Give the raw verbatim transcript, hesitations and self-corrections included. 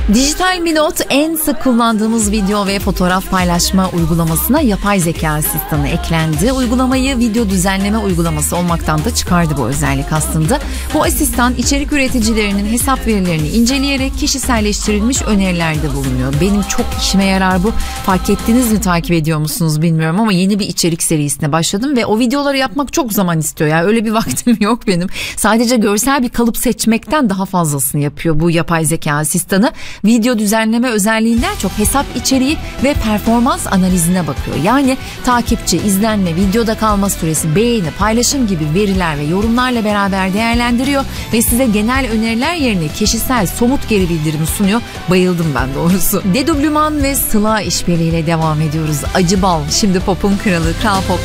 Dijital Minot en sık kullandığımız video ve fotoğraf paylaşma uygulamasına yapay zeka asistanı eklendi. Uygulamayı video düzenleme uygulaması olmaktan da çıkardı bu özellik aslında. Bu asistan içerik üreticilerinin hesap verilerini inceleyerek kişiselleştirilmiş önerilerde bulunuyor. Benim çok işime yarar bu. Fark ettiniz mi, takip ediyor musunuz bilmiyorum ama yeni bir içerik serisine başladım ve o videoları yapmak çok zaman istiyor. Yani öyle bir vaktim yok benim. Sadece görsel bir kalıp seçmekten daha fazlasını yapıyor bu yapay zeka asistanı. Video düzenleme özelliğinden çok hesap içeriği ve performans analizine bakıyor. Yani takipçi, izlenme, videoda kalma süresi, beğeni, paylaşım gibi veriler ve yorumlarla beraber değerlendiriyor ve size genel öneriler yerine kişisel, somut geri bildirim sunuyor. Bayıldım ben doğrusu. Dedoublüman ve Sıla işbirliğiyle devam ediyoruz. Acı Bal, şimdi pop'un kralı Kral Pop